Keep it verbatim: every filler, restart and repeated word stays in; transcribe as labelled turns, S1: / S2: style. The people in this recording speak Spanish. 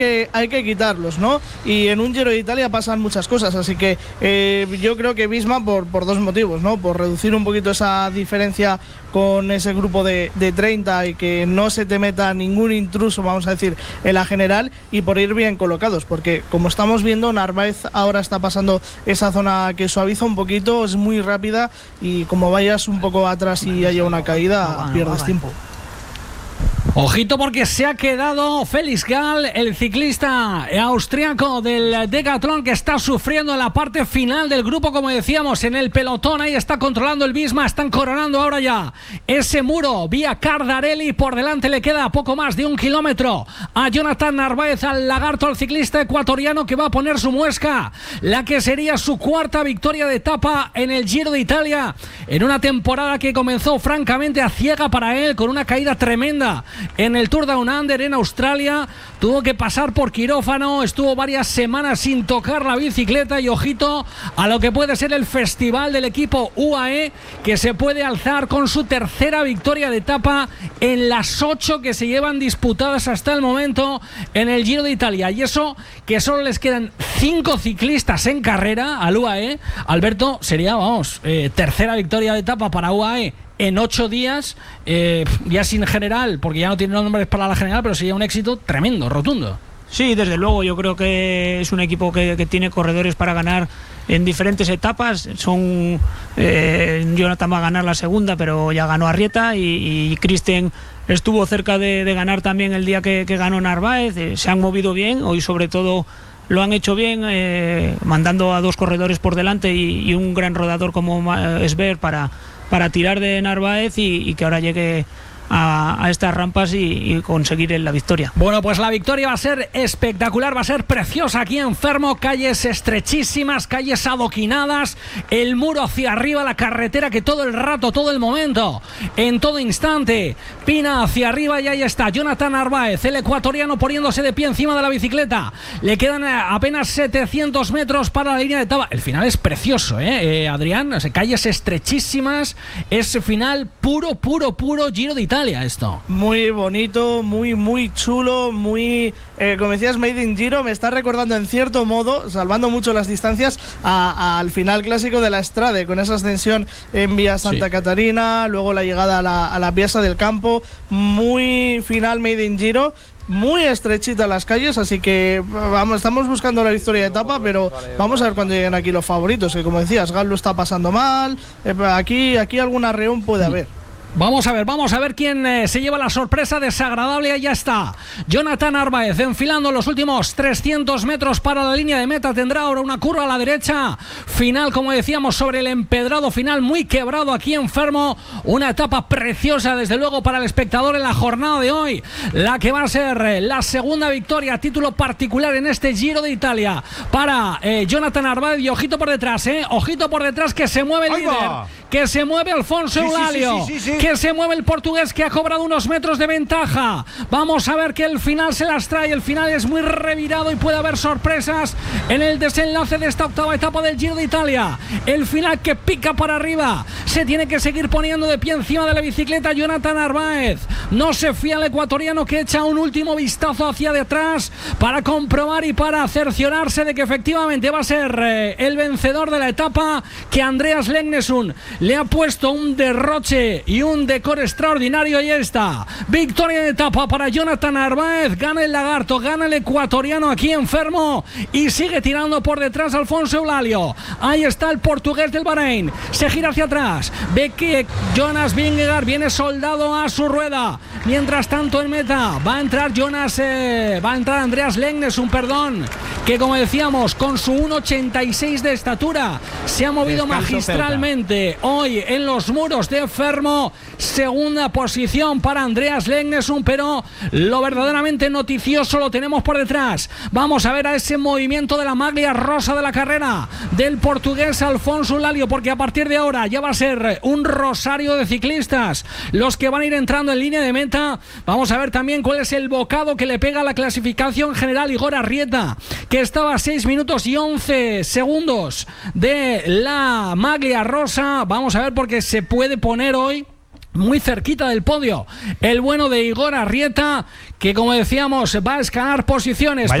S1: que, hay que quitarlos, ¿no? Y en un Giro de Italia pasan muchas cosas, así que eh, yo creo que Visma por, por dos motivos, ¿no? Por reducir un poquito esa diferencia con ese grupo de, de treinta y que no se te meta ningún intruso, vamos a decir, en la general, y por ir bien colocados, porque como estamos viendo, Narváez ahora está pasando esa zona que suaviza un poquito, es muy rápida, y como vayas un poco atrás y haya una caída, pierdes tiempo.
S2: Ojito porque se ha quedado Felix Gall, el ciclista austriaco del Decathlon, que está sufriendo en la parte final del grupo, como decíamos, en el pelotón. Ahí está controlando el Visma, están coronando ahora ya ese muro vía Cardarelli. Por delante le queda poco más de un kilómetro a Jonathan Narváez, al lagarto, al ciclista ecuatoriano, que va a poner su muesca, la que sería su cuarta victoria de etapa en el Giro de Italia, en una temporada que comenzó francamente a ciega para él, con una caída tremenda en el Tour Down Under en Australia. Tuvo que pasar por quirófano, estuvo varias semanas sin tocar la bicicleta, y ojito a lo que puede ser el festival del equipo U A E, que se puede alzar con su tercera victoria de etapa en las ocho que se llevan disputadas hasta el momento en el Giro de Italia. Y eso que solo les quedan cinco ciclistas en carrera al U A E. Alberto, sería, vamos, eh, tercera victoria de etapa para U A E en ocho días, eh, ya sin general, porque ya no tiene nombres para la general, pero sería un éxito tremendo, rotundo.
S3: Sí, desde luego, yo creo que es un equipo que, que tiene corredores para ganar en diferentes etapas. Son eh, Jonathan va a ganar la segunda, pero ya ganó Arrieta, y, y Christian estuvo cerca de, de ganar también el día que, que ganó Narváez. Eh, se han movido bien, hoy sobre todo lo han hecho bien, eh, mandando a dos corredores por delante y, y un gran rodador como Esber para para tirar de Narváez, y, y que ahora llegue a, a estas rampas y, y conseguir la victoria.
S2: Bueno, pues la victoria va a ser espectacular, va a ser preciosa aquí en Fermo. Calles estrechísimas, calles adoquinadas, el muro hacia arriba, la carretera que todo el rato, todo el momento, en todo instante pina hacia arriba, y ahí está Jonathan Narváez, el ecuatoriano, poniéndose de pie encima de la bicicleta. Le quedan apenas setecientos metros para la línea de etapa. El final es precioso, ¿eh, eh Adrián? O sea, calles estrechísimas, es final puro, puro, puro Giro de Italia. Esto
S1: muy bonito, muy muy chulo, muy eh, como decías, Made in Giro. Me está recordando en cierto modo, salvando mucho las distancias, a, a, al final clásico de la Strade, con esa ascensión en vía Santa sí. Catarina, luego la llegada a la, a la Piazza del Campo. Muy final Made in Giro, muy estrechita las calles, así que vamos, estamos buscando la victoria de etapa, pero vamos a ver cuando lleguen aquí los favoritos, que como decías, Gall lo está pasando mal, eh, aquí, aquí algún arreón puede haber.
S2: Vamos a ver, vamos a ver quién eh, se lleva la sorpresa desagradable. Ahí está Jonathan Narváez enfilando los últimos trescientos metros para la línea de meta. Tendrá ahora una curva a la derecha. Final, como decíamos, sobre el empedrado, final muy quebrado aquí en Fermo. Una etapa preciosa, desde luego, para el espectador en la jornada de hoy. La que va a ser eh, la segunda victoria a título particular en este Giro de Italia para eh, Jonathan Narváez. Y ojito por detrás, eh, ojito por detrás, que se mueve el líder, que se mueve Alfonso
S4: sí,
S2: Eulalio.
S4: Sí, sí, sí, sí.
S2: Que se mueve el portugués, que ha cobrado unos metros de ventaja. Vamos a ver que el final se las trae. El final es muy revirado y puede haber sorpresas en el desenlace de esta octava etapa del Giro de Italia. El final que pica para arriba. Se tiene que seguir poniendo de pie encima de la bicicleta Jonathan Narváez. No se fía el ecuatoriano, que echa un último vistazo hacia detrás para comprobar y para cerciorarse de que efectivamente va a ser eh, el vencedor de la etapa, que Andreas Legnesund le ha puesto un derroche y un un decor extraordinario. Ahí está, victoria de etapa para Jonathan Narváez. Gana el lagarto, gana el ecuatoriano aquí en Fermo, y sigue tirando por detrás Alfonso Eulalio. Ahí está el portugués del Bahrein, se gira hacia atrás, ve que Jonas Vingegaard viene soldado a su rueda. Mientras tanto en meta va a entrar Jonas eh, va a entrar Andreas Legnesund, perdón, que como decíamos, con su uno ochenta y seis de estatura se ha movido Descanso magistralmente cerca. Hoy en los muros de Fermo. Segunda posición para Andreas Legnesund, pero lo verdaderamente noticioso lo tenemos por detrás. Vamos a ver a ese movimiento de la maglia rosa de la carrera del portugués Alfonso Eulalio, porque a partir de ahora ya va a ser un rosario de ciclistas los que van a ir entrando en línea de meta. Vamos a ver también cuál es el bocado que le pega a la clasificación general Igor Arrieta, que estaba a seis minutos y once segundos de la maglia rosa. Vamos a ver, porque se puede poner hoy muy cerquita del podio el bueno de Igor Arrieta, que como decíamos va a escalar posiciones.